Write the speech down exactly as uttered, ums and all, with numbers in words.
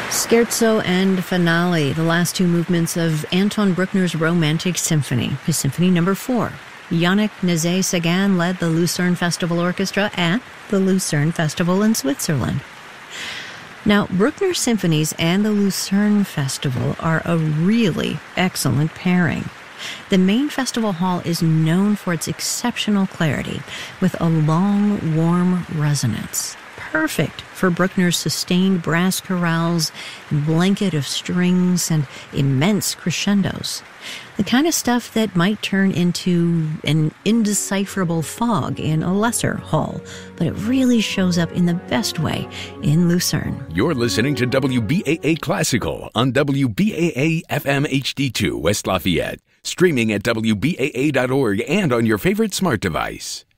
Scherzo and Finale, the last two movements of Anton Bruckner's Romantic Symphony, his Symphony Number Four. Yannick Nézet-Séguin led the Lucerne Festival Orchestra at the Lucerne Festival in Switzerland. Now, Bruckner Symphonies and the Lucerne Festival are a really excellent pairing. The main festival hall is known for its exceptional clarity, with a long, warm resonance. Perfect for Bruckner's sustained brass chorales, blanket of strings, and immense crescendos. The kind of stuff that might turn into an indecipherable fog in a lesser hall, but it really shows up in the best way in Lucerne. You're listening to W B A A Classical on W B A A F M H D two West Lafayette, streaming at W B A A dot org and on your favorite smart device.